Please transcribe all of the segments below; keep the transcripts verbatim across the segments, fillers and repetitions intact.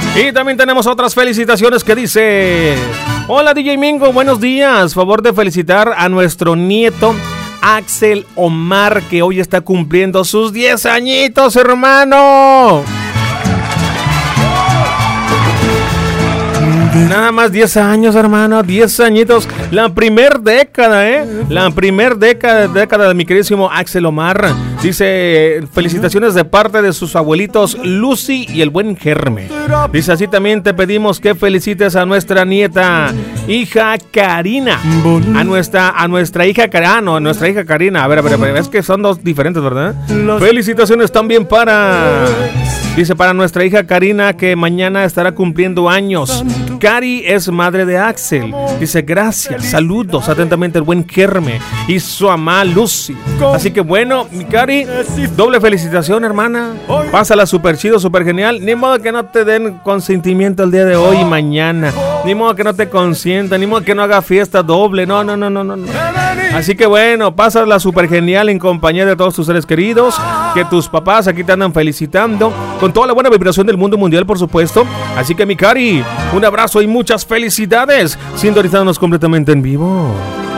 Y también tenemos otras felicitaciones que dice: hola D J Mingo, buenos días. Favor de felicitar a nuestro nieto Axel Omar, que hoy está cumpliendo sus diez añitos, hermano. Nada más diez años, hermano, diez añitos. La primer década, ¿eh? La primer década, década de mi queridísimo Axel Omar. Dice: felicitaciones de parte de sus abuelitos Lucy y el buen Germe. Dice: así también te pedimos que felicites a nuestra nieta, hija Karina. A nuestra, a nuestra hija Karina. Ah, no, a nuestra hija Karina. A ver, a ver, a ver, es que son dos diferentes, ¿verdad? Felicitaciones también para... Dice: para nuestra hija Karina, que mañana estará cumpliendo años. Cari es madre de Axel. Dice: gracias, saludos atentamente el buen Germe y su mamá Lucy. Así que bueno, mi Cari, doble felicitación, hermana. Pásala súper chido, súper genial. Ni modo que no te den consentimiento el día de hoy y mañana. Ni modo que no te consientan, ni modo que no haga fiesta doble. No, no, no, no, no. Así que bueno, pásala súper genial en compañía de todos tus seres queridos. Que tus papás aquí te andan felicitando. Con toda la buena vibración del mundo mundial, por supuesto. Así que mi Cari, un abrazo y muchas felicidades, sintonizándonos completamente en vivo.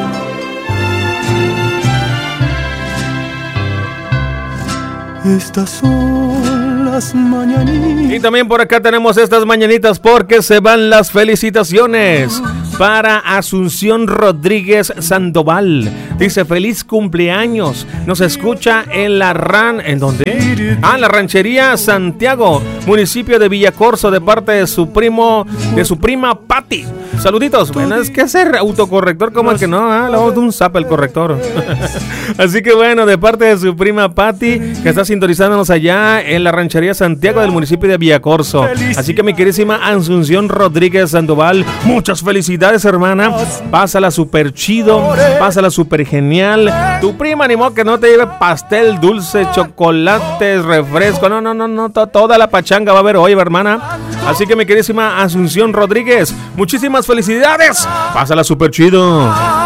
Estas son las mañanitas. Y también por acá tenemos estas mañanitas porque se van las felicitaciones para Asunción Rodríguez Sandoval. Dice: feliz cumpleaños. Nos escucha en la ran... ¿En dónde? Ah, la ranchería Santiago, municipio de Villacorso, de parte de su primo, de su prima Patti. Saluditos. Bueno, es que hacer autocorrector como el que no, ¿eh? Le vamos de un zap el corrector. Así que bueno, de parte de su prima Patti, que está sintonizándonos allá en la ranchería Santiago del municipio de Villacorso. Así que mi queridísima Asunción Rodríguez Sandoval, muchas felicidades, hermana. Pásala súper chido, pásala súper genial. Tu prima animó que no te lleve pastel, dulce, chocolates, refresco. No, no, no, no, to- toda la pachanga va a haber hoy, hermana. Así que mi queridísima Asunción Rodríguez, muchísimas felicidades. Pásala súper chido.